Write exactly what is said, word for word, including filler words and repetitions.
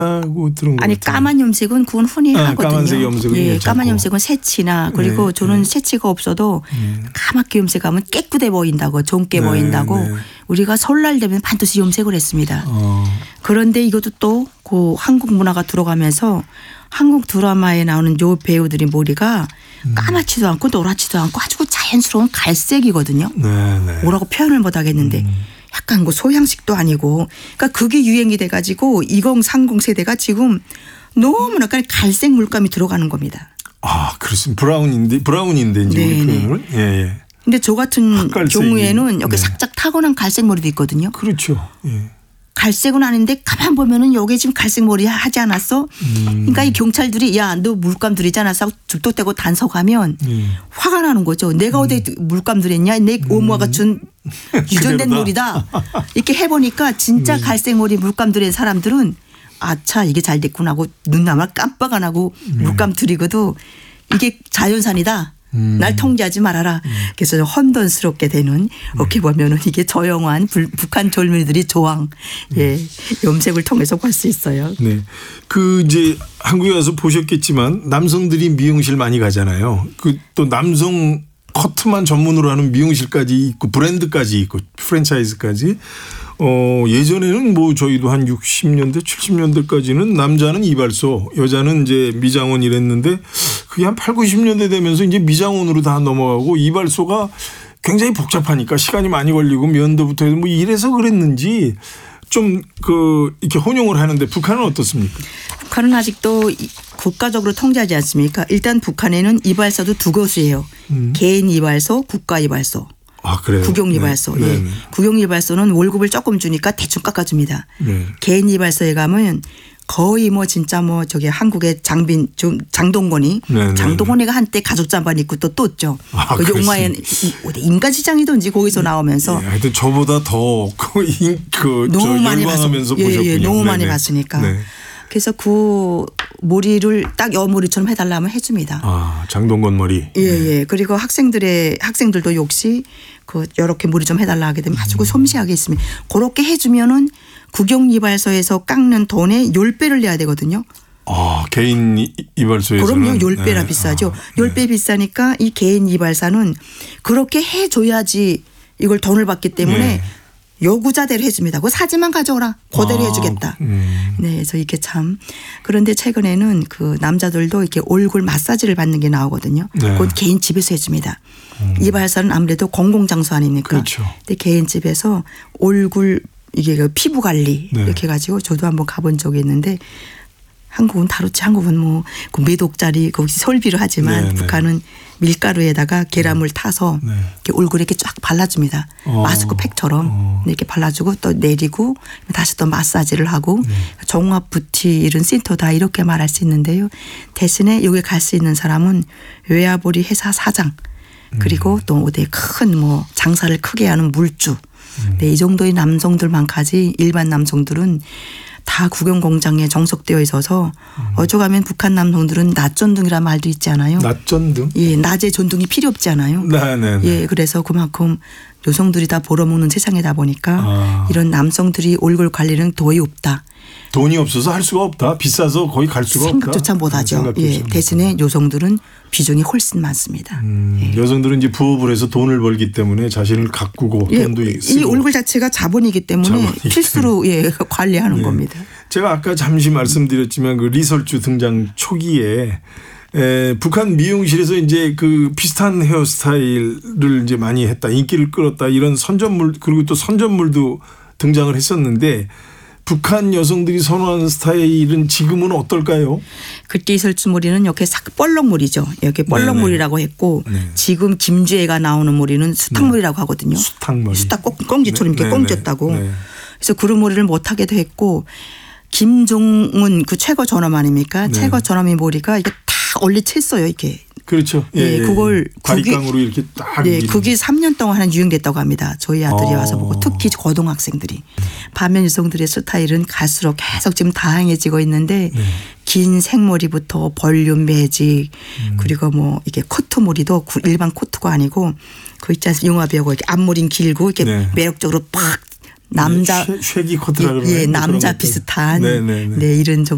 하고 들은 거 아니 같아요. 까만 염색은 그건 흔히 아, 하거든요. 까만색 염색은 예, 괜찮고. 까만 염색은 새치나 그리고 네, 저는 네. 새치가 없어도 네. 까맣게 염색하면 깨끗해 보인다고 젊게 네, 보인다고 네. 우리가 설날 되면 반드시 염색을 했습니다. 어. 그런데 이것도 또 그 한국 문화가 들어가면서 한국 드라마에 나오는 요 배우들이 머리가 음. 까맣지도 않고 노랗지도 않고 아주 자연스러운 갈색이거든요. 네, 네. 뭐라고 표현을 못 하겠는데 음. 약간 그 소양식도 아니고 그러니까 그게 유행이 돼가지고 이공삼공 세대가 지금 너무나 갈색 물감이 들어가는 겁니다. 아, 그렇습니다. 브라운인데 브라운인데 이제 우리 네네. 표현을 예, 예. 근데 저 같은 흑갈색이. 경우에는 여기 네. 살짝 타고난 갈색 머리도 있거든요. 그렇죠. 예. 갈색은 아닌데 가만 보면은 여기 지금 갈색 머리 하지 않았어? 음. 그러니까 이 경찰들이 야 너 물감 들이지 않았어? 하고 줍독대고 단속하면 예. 화가 나는 거죠. 내가 어디 물감 들였냐? 내 오모가 준 유전된 그대로다. 머리다. 이렇게 해보니까 진짜 갈색 머리 물감 들인 사람들은 아차 이게 잘 됐구나 하고 눈나마 깜빡 안 하고 물감 들이고도 이게 자연산이다. 음. 날 통제하지 말아라. 그래서 좀 혼돈스럽게 되는 어떻게 보면은 이게 조용한 불, 북한 젊은이들이 조항 예 염색을 통해서 볼 수 있어요. 네. 그 이제 한국에 와서 보셨겠지만 남성들이 미용실 많이 가잖아요. 그 또 남성 커트만 전문으로 하는 미용실까지 있고 브랜드까지 있고 프랜차이즈까지. 어, 예전에는 뭐 저희도 한 육십 년대, 칠십 년대까지는 남자는 이발소, 여자는 이제 미장원 이랬는데 그게 한 팔, 구십 년대 되면서 이제 미장원으로 다 넘어가고 이발소가 굉장히 복잡하니까 시간이 많이 걸리고 면도부터 해서 뭐 이래서 그랬는지 좀 그 이렇게 혼용을 하는데 북한은 어떻습니까? 북한은 아직도 이- 국가적으로 통제하지 않습니까? 일단 북한에는 이발소도 두 곳이에요. 음. 개인 이발소, 국가 이발소. 아, 그래요? 국영 이발소. 네. 예. 네. 국영 이발소는 월급을 조금 주니까 대충 깎아줍니다. 네. 개인 이발소에 가면 거의 뭐 진짜 뭐 저기 한국의 장빈 좀 장동건이 네, 네, 장동건이가 한때 가죽 잠바 입고 또 떴죠. 아, 그 용화에 인간시장이든지 거기서 나오면서 예, 하여튼 저보다 더그 그 너무 저 많이 열광하면서 봤어. 예, 보셨군요. 예, 너무 많이 네네. 봤으니까. 네. 그래서 그 머리를 딱 여머리처럼 해달라면 해줍니다. 아, 장동건 머리. 예, 예. 그리고 학생들의 학생들도 역시 그 이렇게 머리 좀 해달라 하게 되면 아주 섬세하게 있습니다. 그렇게 해주면은 국영 이발소에서 깎는 돈의 열 배를 내야 되거든요. 아, 개인 이- 이발소에서는. 그럼요. 열 배나 네. 비싸죠. 아, 열 배 비싸니까 이 개인 이발사는 그렇게 해줘야지 이걸 돈을 받기 때문에 네. 요구자대로 해줍니다. 그 사진만 가져오라. 그대로 아, 해주겠다. 음. 네, 그래서 이게 참 그런데 최근에는 그 남자들도 이렇게 얼굴 마사지를 받는 게 나오거든요. 네. 그건 개인 집에서 해줍니다. 이발사는 아무래도 공공장소 아닙니까? 그렇죠. 근데 개인 집에서 얼굴 이게 그 피부 관리 네. 이렇게 해가지고 저도 한번 가본 적이 있는데 한국은 다르지. 한국은 뭐 그 몇 억짜리 거기 설비를 하지만 네, 네. 북한은 밀가루에다가 계란물 타서 네. 이렇게 얼굴에 이렇게 쫙 발라줍니다. 어. 마스크팩처럼 어. 이렇게 발라주고 또 내리고 다시 또 마사지를 하고 네. 종합 뷰티 이런 센터 다 이렇게 말할 수 있는데요. 대신에 여기 갈 수 있는 사람은 외화보리 회사 사장 그리고 음. 또 어디 큰 뭐 장사를 크게 하는 물주 음. 네, 이 정도의 남성들만 가지 일반 남성들은 다 국영 공장에 정석되어 있어서 음. 어쩌가면 북한 남성들은 낮전등이라는 말도 있지 않아요. 낮전등. 예, 낮에 전등이 필요 없지 않아요. 네, 네, 네. 예, 그래서 그만큼 여성들이 다 벌어먹는 세상이다 보니까 아. 이런 남성들이 얼굴 관리는 도의 없다. 돈이 없어서 할 수가 없다. 비싸서 거의 갈 수가 생각조차 없다. 못하죠. 생각조차 예, 못하다. 대신에 여성들은 비중이 훨씬 많습니다. 음, 예. 여성들은 이제 부업을 해서 돈을 벌기 때문에 자신을 가꾸고 예, 돈도 이 쓰고. 얼굴 자체가 자본이기 때문에 자본이기 필수로 예, 관리하는 예. 겁니다. 제가 아까 잠시 말씀드렸지만 그 리설주 등장 초기에 에, 북한 미용실에서 이제 그 비슷한 헤어스타일을 이제 많이 했다. 인기를 끌었다. 이런 선전물 그리고 또 선전물도 등장을 했었는데 북한 여성들이 선호하는 스타일은 지금은 어떨까요? 그때 설주머리는 이렇게 싹 뻘럭머리죠. 이렇게 뻘럭머리라고 했고 네. 지금 김주애가 나오는 머리는 수탉머리라고 하거든요. 수탉머리. 수탉 꽁- 꽁지처럼 이렇게 네, 네, 꽁졌다고. 네. 그래서 그런 머리를 못하게도 했고 김종은 그 최고 전엄 아닙니까? 네. 최고 전엄의 머리가 이게 다 얼리 챘어요. 이렇게. 그렇죠. 예, 그걸 바리깡으로 이렇게 딱. 네, 밀는. 그게 삼 년 동안 유행됐다고 합니다. 저희 아들이 어. 와서 보고 특히 고등학생들이. 반면 여성들의 스타일은 갈수록 계속 지금 다양해지고 있는데 네. 긴 생머리부터 볼륨 매직 음. 그리고 뭐 이게 코트머리도 구- 일반 코트가 아니고 그 있지 않습니까? 영화 배우고 이렇게 앞머리는 길고 이렇게 네. 매력적으로 팍 남자 쉐- 쉐기 커트라 예, 그러나요? 예, 뭐 그런 남자 것들. 비슷한 네, 네, 네. 네, 이런 정